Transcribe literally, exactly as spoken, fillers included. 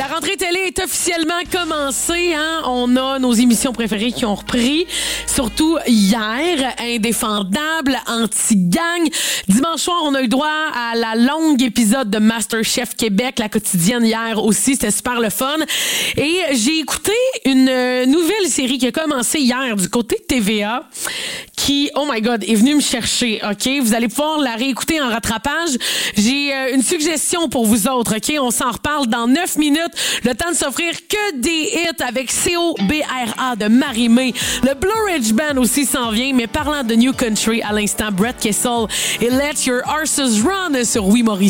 La rentrée télé est officiellement commencée. Hein? On a nos émissions préférées qui ont repris. Surtout hier, Indéfendable, Anti-Gang. Dimanche soir, on a eu droit à la longue épisode de MasterChef Québec, la quotidienne hier aussi. C'était super le fun. Et j'ai écouté une nouvelle série qui a commencé hier du côté de T V A qui, oh my God, est venue me chercher, OK? Vous allez pouvoir la réécouter en rattrapage. J'ai euh, une suggestion pour vous autres, OK? On s'en reparle dans neuf minutes. Le temps de s'offrir que des hits avec C O B R A de Marie-Mé. Le Blue Ridge Band aussi s'en vient, mais parlant de New Country, à l'instant, Brett Kessel et Let Your Horses Run sur Oui Maurice.